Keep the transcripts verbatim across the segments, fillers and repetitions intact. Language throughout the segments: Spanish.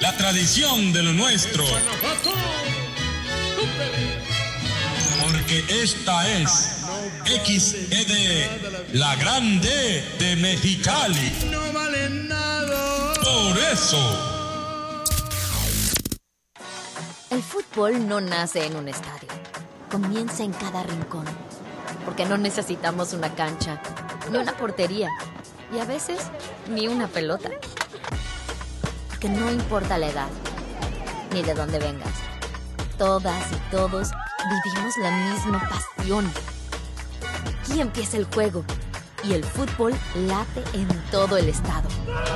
la tradición de lo nuestro. Porque esta es X E D, la grande de Mexicali. No vale nada. Por eso. El fútbol no nace en un estadio, comienza en cada rincón, porque no necesitamos una cancha, ni una portería, y a veces ni una pelota. Porque no importa la edad, ni de dónde vengas, todas y todos vivimos la misma pasión. Aquí empieza el juego, y el fútbol late en todo el estado.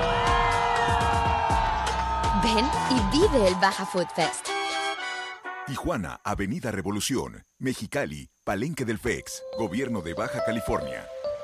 Ven y vive el Baja Food Fest. Tijuana, Avenida Revolución, Mexicali, Palenque del F E X, Gobierno de Baja California.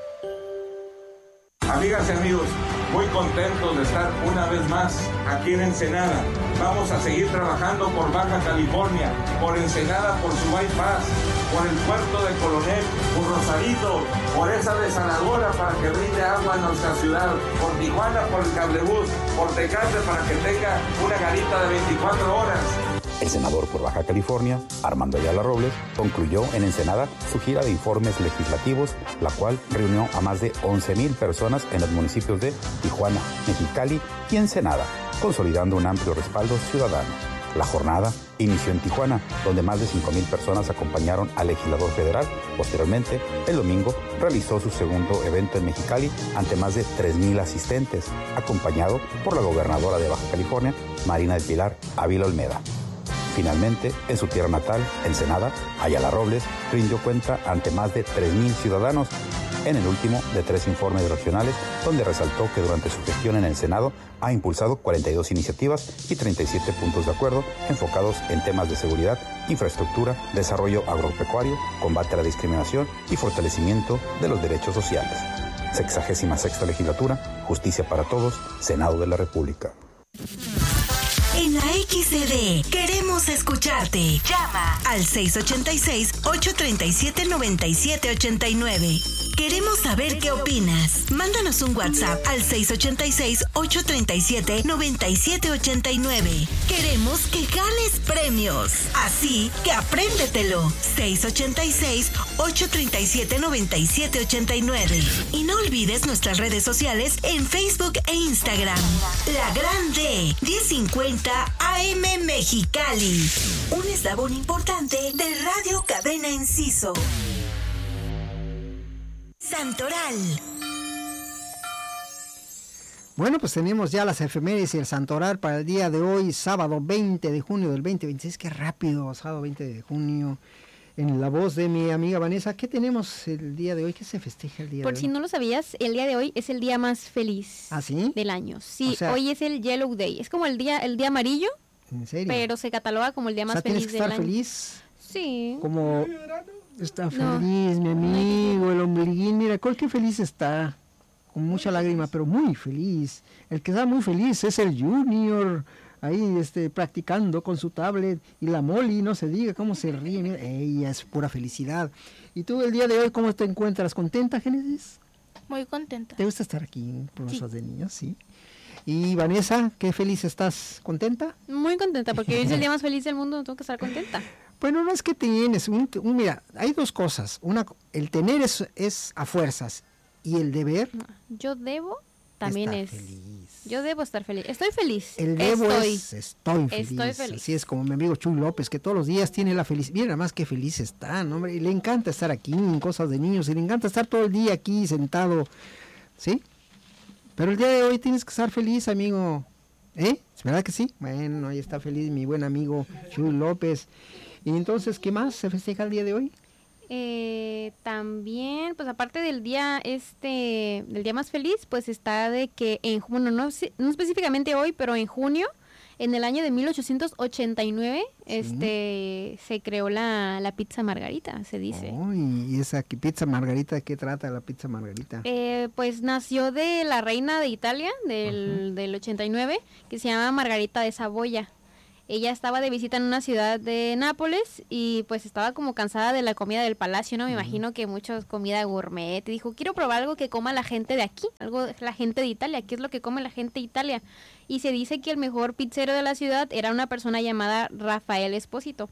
Amigas y amigos, muy contentos de estar una vez más aquí en Ensenada. Vamos a seguir trabajando por Baja California, por Ensenada, por su bypass, por el puerto de Coronel, por Rosarito, por esa desaladora para que brinde agua a nuestra ciudad, por Tijuana, por el cablebús, por Tecate para que tenga una garita de veinticuatro horas. El senador por Baja California, Armando Ayala Robles, concluyó en Ensenada su gira de informes legislativos, la cual reunió a más de once mil personas en los municipios de Tijuana, Mexicali y Ensenada, consolidando un amplio respaldo ciudadano. La jornada inició en Tijuana, donde más de cinco mil personas acompañaron al legislador federal. Posteriormente, el domingo, realizó su segundo evento en Mexicali ante más de tres mil asistentes, acompañado por la gobernadora de Baja California, Marina del Pilar Ávila Olmeda. Finalmente, en su tierra natal, Ensenada, Ayala Robles rindió cuenta ante más de tres mil ciudadanos en el último de tres informes regionales, donde resaltó que durante su gestión en el Senado ha impulsado cuarenta y dos iniciativas y treinta y siete puntos de acuerdo enfocados en temas de seguridad, infraestructura, desarrollo agropecuario, combate a la discriminación y fortalecimiento de los derechos sociales. Sexagésima sexta legislatura, justicia para todos, Senado de la República. En la X E D queremos escucharte. Llama al seis ocho seis, ocho tres siete, nueve siete ocho nueve. Queremos saber qué opinas. Mándanos un WhatsApp al seis ocho seis, ocho tres siete, nueve siete ocho nueve. Queremos que ganes premios. Así que apréndetelo. seis ocho seis, ocho tres siete, nueve siete ocho nueve. Y no olvides nuestras redes sociales en Facebook e Instagram. La Grande, diez cincuenta A M Mexicali. Un eslabón importante de Radio Cadena Enciso. Santoral. Bueno, pues tenemos ya las efemérides y el santoral para el día de hoy, sábado veinte de junio del veinte veintiséis. Qué rápido, sábado veinte de junio. En la voz de mi amiga Vanessa, ¿qué tenemos el día de hoy? ¿Qué se festeja el día de hoy? Por si no lo sabías, el día de hoy es el día más feliz ¿Ah, sí? del año. Sí, O sea, hoy es el Yellow Day. Es como el día el día amarillo, ¿en serio? pero se cataloga como el día O más sea, feliz tienes que del estar año. feliz. Sí. Como está No. feliz, mi amigo, el ombliguín. Mira, cuál que feliz está. Con mucha lágrima, pero muy feliz. El que está muy feliz es el Junior. Ahí este, practicando con su tablet. Y la Molly, no se diga cómo se ríe. Mira, ella es pura felicidad. ¿Y tú el día de hoy cómo te encuentras? ¿Contenta, Génesis? Muy contenta. ¿Te gusta estar aquí por Sí. Cosas de Niños? Sí. Y Vanessa, ¿qué feliz estás? ¿Contenta? Muy contenta, porque hoy es el día más feliz del mundo, tengo que estar contenta. Bueno, no es que tienes. Un, un, mira, hay dos cosas. Una, el tener es, es a fuerzas. Y el deber. Yo debo también estar es. Feliz. Yo debo estar feliz. Estoy feliz. El debo estoy. es estoy feliz. Estoy feliz. Así es como mi amigo Chuy López, que todos los días tiene la felicidad. Mira, nada más que feliz está, ¿no, hombre? Y le encanta estar aquí en Cosas de Niños. Y le encanta estar todo el día aquí sentado. ¿Sí? Pero el día de hoy tienes que estar feliz, amigo. ¿Eh? ¿Es verdad que sí? Bueno, ahí está feliz mi buen amigo Chuy López. Y entonces, ¿qué más se festeja el día de hoy? Eh, también, pues aparte del día este, del día más feliz, pues está de que en bueno, no, no específicamente hoy, pero en junio, en el año de mil ochocientos ochenta y nueve, sí. este, se creó la, la pizza margarita, se dice. Oh, ¿y esa pizza margarita, de qué trata la pizza margarita? Eh, pues nació de la reina de Italia del, del ochenta y nueve, que se llama Margarita de Saboya. Ella estaba de visita en una ciudad de Nápoles y pues estaba como cansada de la comida del palacio, ¿no? Me uh-huh. imagino que mucho comida gourmet. Y dijo, quiero probar algo que coma la gente de aquí, algo la gente de Italia. ¿Qué es lo que come la gente de Italia? Y se dice que el mejor pizzero de la ciudad era una persona llamada Rafael Espósito,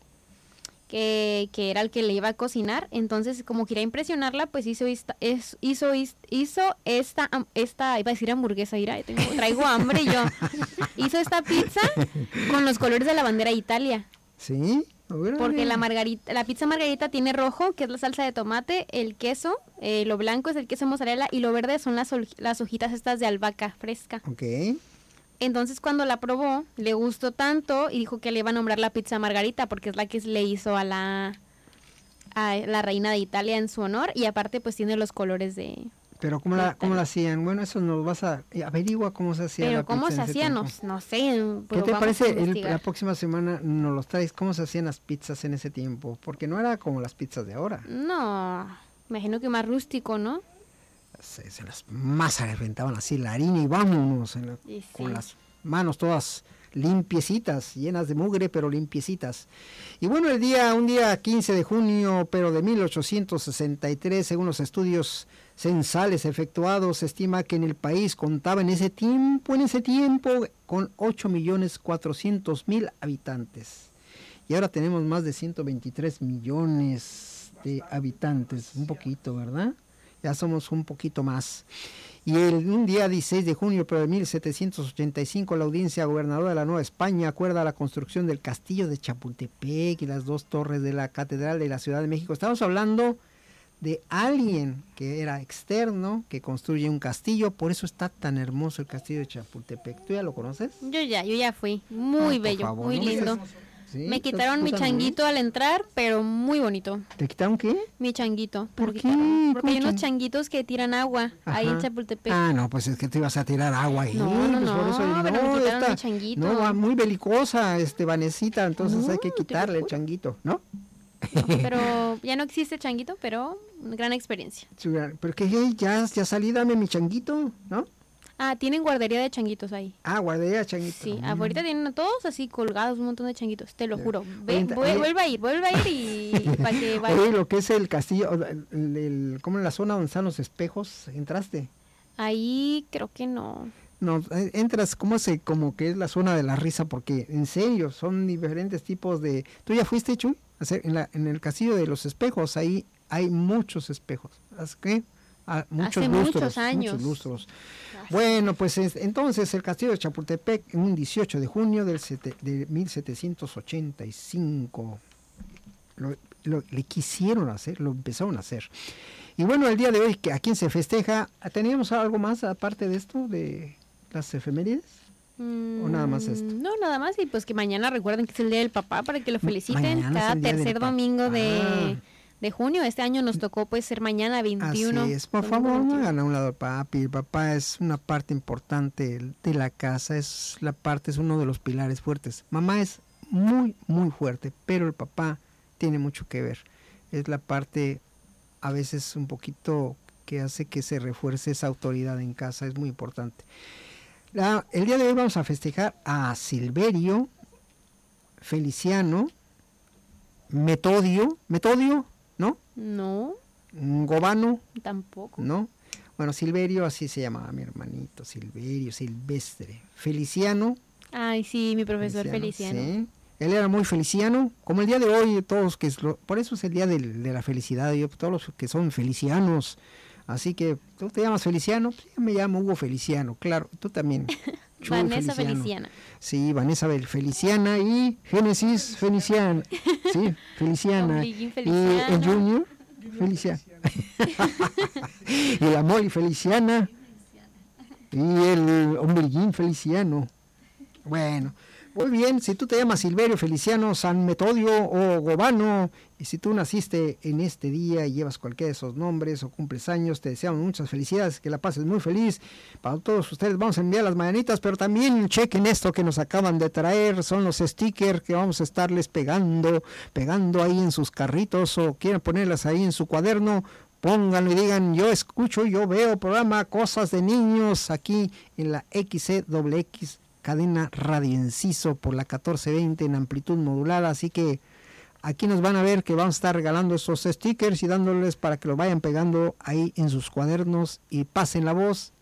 que, que era el que le iba a cocinar. Entonces, como quería impresionarla, pues hizo esta, es, hizo, hizo esta, esta, iba a decir hamburguesa, mira, tengo, traigo hambre yo. Hizo esta pizza con los colores de la bandera de Italia. ¿Sí? Porque la margarita, la pizza margarita tiene rojo, que es la salsa de tomate, el queso, eh, lo blanco es el queso mozzarella y lo verde son las, las hojitas estas de albahaca fresca. Ok. Entonces cuando la probó, le gustó tanto y dijo que le iba a nombrar la pizza margarita porque es la que le hizo a la, a la reina de Italia en su honor y aparte pues tiene los colores de... Pero ¿cómo la, cómo la hacían? Bueno, eso nos vas a... Averigua cómo se hacía Pero la cómo pizza se hacía, no, no sé. ¿Qué te parece el, la próxima semana nos los traes? ¿Cómo se hacían las pizzas en ese tiempo? Porque no era como las pizzas de ahora. No, me imagino que más rústico, ¿no? Se, se las masas le reventaban así la harina y vámonos en la, y sí. con las manos todas limpiecitas, llenas de mugre, pero limpiecitas. Y bueno, el día, un día quince de junio, pero de mil ochocientos sesenta y tres, según los estudios censales efectuados, se estima que en el país contaba en ese tiempo, en ese tiempo, con ocho millones cuatrocientos mil habitantes. Y ahora tenemos más de ciento veintitrés millones de habitantes, un poquito, ¿verdad? Ya somos un poquito más. Y el, un día dieciséis de junio pero de mil setecientos ochenta y cinco, la audiencia gobernadora de la Nueva España acuerda la construcción del castillo de Chapultepec y las dos torres de la Catedral de la Ciudad de México. Estamos hablando de alguien que era externo, que construye un castillo, por eso está tan hermoso el castillo de Chapultepec. ¿Tú ya lo conoces? Yo ya, yo ya fui. Muy ah, bello, favor, muy ¿no? lindo. ¿Sí? Me quitaron mi changuito al entrar, pero muy bonito. ¿Te quitaron qué? Mi changuito. ¿Por qué? Porque hay unos changuitos que tiran agua. Ajá. Ahí en Chapultepec. Ah, no, pues es que te ibas a tirar agua ahí. No, no, pues no, por eso, no, pero no, me quitaron esta, mi changuito. No, va muy belicosa, este, Vanesita, entonces no, hay que quitarle el changuito, ¿no? No, pero ya no existe changuito, pero una gran experiencia. Sí, pero que ya, ya salí, dame mi changuito, ¿no? Ah, tienen guardería de changuitos ahí. Ah, guardería de changuitos. Sí, mm. ahorita tienen a todos así colgados un montón de changuitos, te lo juro. Ve, voy, oye, vuelve a ir, vuelve a ir y para que vaya. Oye, lo que es el castillo, el, el, el, ¿cómo en la zona donde están los espejos entraste? Ahí creo que no. No, entras, ¿cómo se, como que es la zona de la risa? Porque en serio, son diferentes tipos de... ¿Tú ya fuiste, Chuy? En, la, en el castillo de los espejos, ahí hay muchos espejos. ¿Qué? Ah, muchos Hace lustros, muchos años. Muchos lustros. Bueno, pues es, entonces el castillo de Chapultepec, en un dieciocho de junio del sete, de mil setecientos ochenta y cinco, lo, lo, le quisieron hacer, lo empezaron a hacer. Y bueno, el día de hoy, ¿a quién se festeja? ¿Teníamos algo más aparte de esto, de las efemérides? Mm, ¿O nada más esto? No, nada más, y pues que mañana recuerden que es el Día del Papá para que lo feliciten. Cada tercer domingo de... Ah. de junio. Este año nos tocó pues ser mañana veintiuno. Así es, por favor, no hagan a un lado al papi. El papá es una parte importante de la casa, es la parte, es uno de los pilares fuertes. Mamá es muy, muy fuerte, pero el papá tiene mucho que ver. Es la parte a veces un poquito que hace que se refuerce esa autoridad en casa, es muy importante. La, el día de hoy vamos a festejar a Silverio, Feliciano, Metodio, Metodio, ¿no? No. Gobano. Tampoco. ¿No? Bueno, Silverio, así se llamaba mi hermanito, Silverio, Silvestre. Feliciano. Ay, sí, mi profesor Feliciano. Feliciano. Sí. Él era muy feliciano, como el día de hoy, todos que es lo, por eso es el día de, de la felicidad, yo, todos los que son felicianos. Así que, ¿tú te llamas Feliciano? Pues yo me llamo Hugo Feliciano, claro, tú también. Chuy Vanessa Feliciano. Feliciana. Sí, Vanessa Feliciana y Génesis Feliciana. Sí, Feliciana. Y el Junior Feliciana. Y la Molly Feliciana. Y el Ombliguín Feliciano. Bueno, muy bien, si tú te llamas Silverio Feliciano, San Metodio o Gobano, y si tú naciste en este día y llevas cualquiera de esos nombres o cumples años, te deseamos muchas felicidades, que la pases muy feliz. Para todos ustedes vamos a enviar las mañanitas, pero también chequen esto que nos acaban de traer, son los stickers que vamos a estarles pegando, pegando ahí en sus carritos o quieren ponerlas ahí en su cuaderno. Pónganlo y digan, yo escucho, yo veo programa Cosas de Niños aquí en la X C X X cadena Radio Enciso por la catorce veinte en amplitud modulada, así que aquí nos van a ver que vamos a estar regalando esos stickers y dándoles para que lo vayan pegando ahí en sus cuadernos y pasen la voz